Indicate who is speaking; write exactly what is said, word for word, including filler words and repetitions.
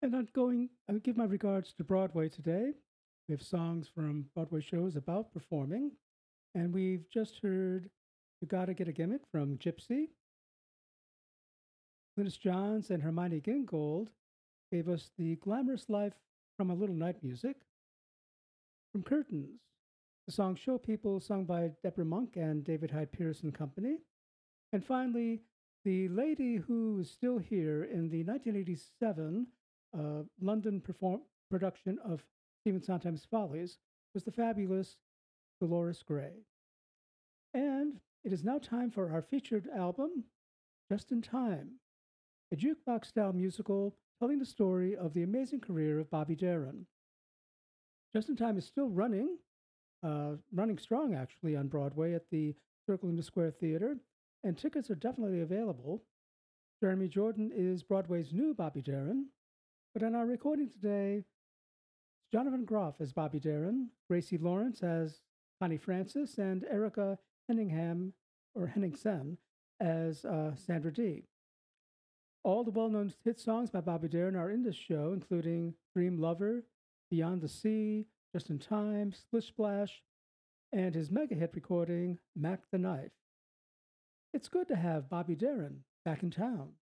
Speaker 1: And I'm going, I give my regards to Broadway today. We have songs from Broadway shows about performing. And we've just heard You Gotta Get a Gimmick from Gypsy. Glynis Johns and Hermione Gingold gave us The Glamorous Life from A Little Night Music. From Curtains, the song Show People, sung by Deborah Monk and David Hyde Pierce and Company. And finally, The Lady Who Is Still Here in the nineteen eighty-seven uh, London perform- production of Stephen Sondheim's Follies was the fabulous Dolores Gray. And it is now time for our featured album, Just in Time, a jukebox style musical telling the story of the amazing career of Bobby Darin. Just in Time is still running, uh, running strong actually on Broadway at the Circle in the Square Theater, and tickets are definitely available. Jeremy Jordan is Broadway's new Bobby Darin, but in our recording today, it's Jonathan Groff as Bobby Darin, Gracie Lawrence as Connie Francis, and Erica Henningham or Henningsen as uh, Sandra Dee. All the well-known hit songs by Bobby Darin are in this show, including Dream Lover, Beyond the Sea, Just in Time, Splish Splash, and his mega hit recording, Mac the Knife. It's good to have Bobby Darin back in town.